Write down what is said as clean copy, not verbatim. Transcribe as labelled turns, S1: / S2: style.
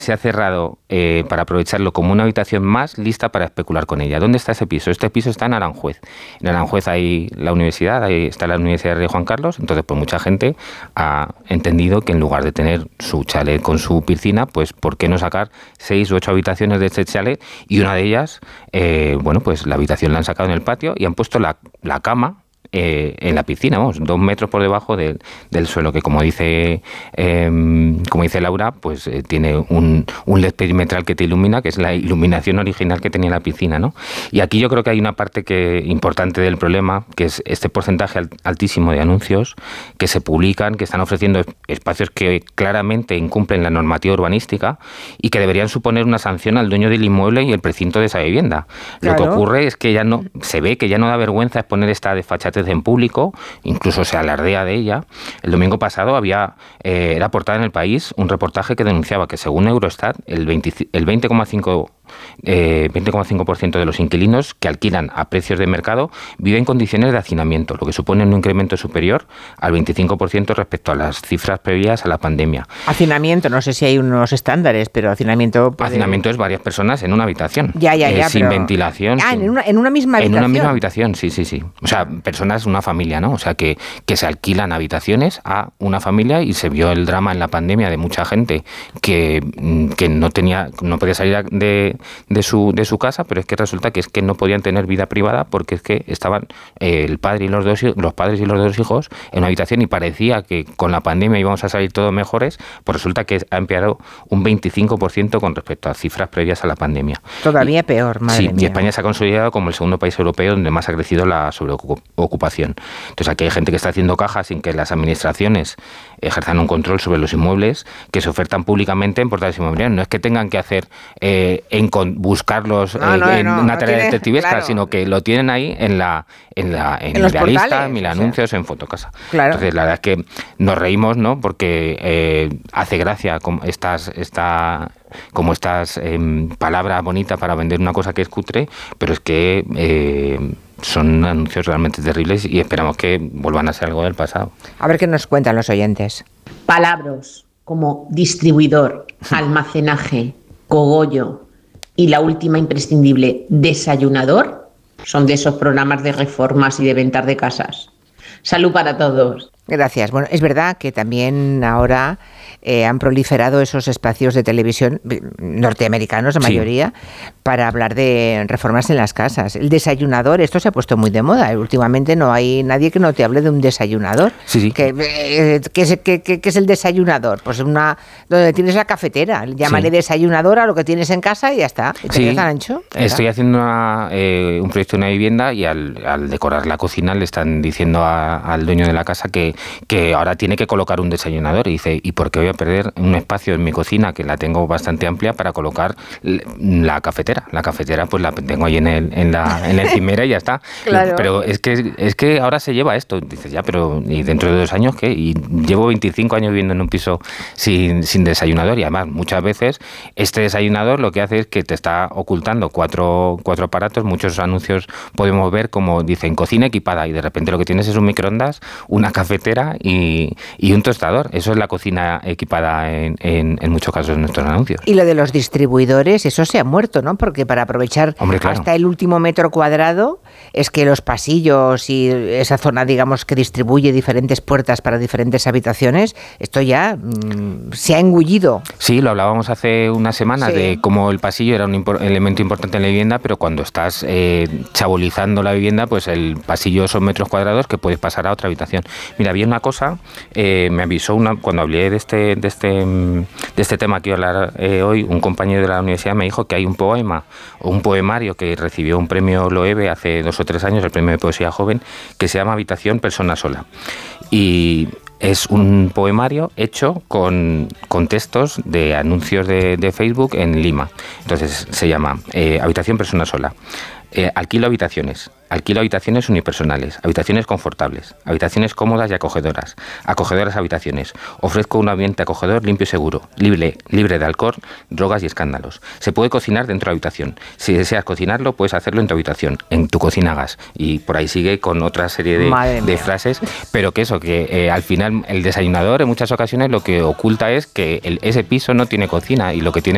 S1: se ha cerrado para aprovecharlo como una habitación más lista para especular con ella. ¿Dónde está ese piso? Este piso está en Aranjuez. En Aranjuez hay la universidad, ahí está la Universidad de Rey Juan Carlos, entonces pues mucha gente ha entendido que en lugar de tener su chalet con su piscina, pues ¿por qué no sacar 6 u 8 habitaciones de este chalet? Y una de ellas, pues la habitación la han sacado en el patio y han puesto la cama en la piscina, 2 metros por debajo del suelo, que como dice Laura, pues tiene un LED perimetral que te ilumina, que es la iluminación original que tenía la piscina, ¿no? Y aquí yo creo que hay una parte importante del problema, que es este porcentaje altísimo de anuncios que se publican, que están ofreciendo espacios que claramente incumplen la normativa urbanística y que deberían suponer una sanción al dueño del inmueble y el precinto de esa vivienda. Claro. Lo que ocurre es que se ve que ya no da vergüenza exponer esta desfachatez en público, incluso se alardea de ella. El domingo pasado era portada en El País un reportaje que denunciaba que según Eurostat el 20,5% de los inquilinos que alquilan a precios de mercado viven en condiciones de hacinamiento, lo que supone un incremento superior al 25% respecto a las cifras previas a la pandemia.
S2: Hacinamiento, no sé si hay unos estándares, pero hacinamiento...
S1: Hacinamiento es varias personas en una habitación.
S2: Ya,
S1: sin ventilación.
S2: En una misma habitación.
S1: En una misma habitación, sí. O sea, personas, una familia, ¿no? O sea, que se alquilan habitaciones a una familia y se vio el drama en la pandemia de mucha gente que no podía salir de su casa, pero es que resulta que no podían tener vida privada porque es que estaban los padres y los dos hijos en una habitación y parecía que con la pandemia íbamos a salir todos mejores, pues resulta que ha empeorado un 25% con respecto a cifras previas a la pandemia.
S2: Todavía peor, madre mía.
S1: Y España se ha consolidado como el segundo país europeo donde más ha crecido la sobreocupación. Entonces aquí hay gente que está haciendo caja sin que las administraciones ejerzan un control sobre los inmuebles que se ofertan públicamente en portales inmobiliarios. No es que tengan que hacer buscarlos en una tarea detectivesca, claro, sino que lo tienen ahí en Idealista, en Mil Anuncios, en Fotocasa.
S2: Claro.
S1: Entonces la verdad es que nos reímos, ¿no? Porque hace gracia como estas palabras bonitas para vender una cosa que es cutre, pero es que son anuncios realmente terribles y esperamos que vuelvan a ser algo del pasado.
S2: A ver qué nos cuentan los oyentes.
S3: Palabras como distribuidor, almacenaje, cogollo y la última imprescindible, desayunador, son de esos programas de reformas y de ventas de casas. Salud para todos.
S2: Gracias. Bueno, es verdad que también ahora han proliferado esos espacios de televisión norteamericanos, la mayoría, para hablar de reformas en las casas. El desayunador, esto se ha puesto muy de moda. Últimamente no hay nadie que no te hable de un desayunador.
S1: Sí.
S2: ¿Qué es el desayunador? Pues donde tienes la cafetera. Llámale desayunador a lo que tienes en casa y ya está. ¿Y te quedas tan ancho?
S1: Estoy haciendo un proyecto en una vivienda y al decorar la cocina le están diciendo al dueño de la casa que ahora tiene que colocar un desayunador. Y dice, ¿y por qué voy a perder un espacio en mi cocina que la tengo bastante amplia para colocar la cafetera? La cafetera pues la tengo ahí en la encimera y ya está.
S2: Claro.
S1: Pero es que ahora se lleva esto. Dices, ya, pero ¿y dentro de 2 años qué? Y llevo 25 años viviendo en un piso sin desayunador y además muchas veces este desayunador lo que hace es que te está ocultando cuatro aparatos. Muchos anuncios podemos ver como dicen cocina equipada y de repente lo que tienes es un microondas, una cafetera y un tostador. Eso es la cocina equipada en muchos casos en nuestros anuncios.
S2: Y lo de los distribuidores, eso se ha muerto, ¿no? Porque para aprovechar hasta el último metro cuadrado es que los pasillos y esa zona, digamos, que distribuye diferentes puertas para diferentes habitaciones, esto ya se ha engullido.
S1: Sí, lo hablábamos hace una semana de cómo el pasillo era un elemento importante en la vivienda, pero cuando estás chabolizando la vivienda, pues el pasillo son metros cuadrados que puedes pasar a otra habitación. Mira, había una cosa, me avisó cuando hablé de este tema que iba a hablar hoy, un compañero de la universidad me dijo que hay un poemario que recibió un premio Loewe hace 2 o 3 años, el premio de poesía joven, que se llama Habitación Persona Sola. Y es un poemario hecho con textos de anuncios de Facebook en Lima. Entonces se llama Habitación Persona Sola. Alquilo habitaciones unipersonales, habitaciones confortables, habitaciones cómodas y acogedoras habitaciones. Ofrezco un ambiente acogedor, limpio y seguro, libre de alcohol, drogas y escándalos. Se puede cocinar dentro de la habitación. Si deseas cocinarlo, puedes hacerlo en tu habitación, en tu cocina a gas. Y por ahí sigue con otra serie de frases, pero que al final el desayunador en muchas ocasiones lo que oculta es que ese piso no tiene cocina y lo que tiene